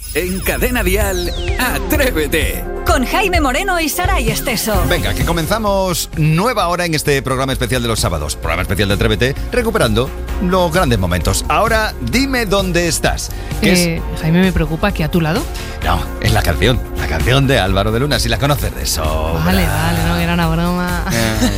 En Cadena Dial, Atrévete. Con Jaime Moreno y Saray Esteso. Venga, que comenzamos nueva hora en este programa especial de los sábados. Programa especial de Atrévete, recuperando los grandes momentos. Ahora, dime dónde estás. Jaime, me preocupa que a tu lado. No, es la canción de Álvaro de Luna, si la conoces de eso. Vale, no, que era una broma.